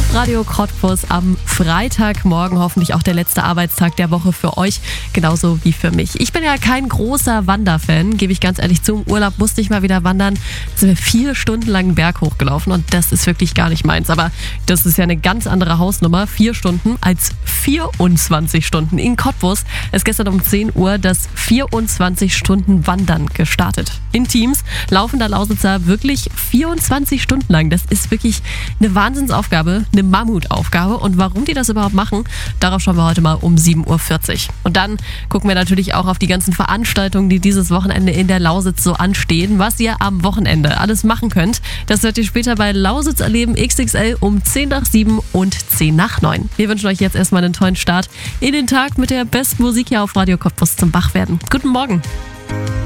auf Radio Cottbus am Freitagmorgen. Hoffentlich auch der letzte Arbeitstag der Woche für euch, genauso wie für mich. Ich bin ja kein großer Wanderfan, gebe ich ganz ehrlich zu. Im Urlaub musste ich mal wieder wandern. Da sind wir 4 Stunden lang einen Berg hochgelaufen und das ist wirklich gar nicht meins. Aber das ist ja eine ganz andere Hausnummer. 4 Stunden als 24 Stunden. In Cottbus ist gestern um 10 Uhr das 24 Stunden Wandern gestartet. In Teams laufen da Lausitzer wirklich 24 Stunden lang. Das ist wirklich eine Wahnsinnsaufgabe, eine Mammutaufgabe. Und warum die das überhaupt machen, darauf schauen wir heute mal um 7.40 Uhr. Und dann gucken wir natürlich auch auf die ganzen Veranstaltungen, die dieses Wochenende in der Lausitz so anstehen, was ihr am Wochenende alles machen könnt. Das hört ihr später bei Lausitz erleben XXL um 10 nach 7 und 10 nach 9. Wir wünschen euch jetzt erstmal einen tollen Start in den Tag mit der besten Musik hier auf Radio Cottbus zum Wachwerden. Guten Morgen.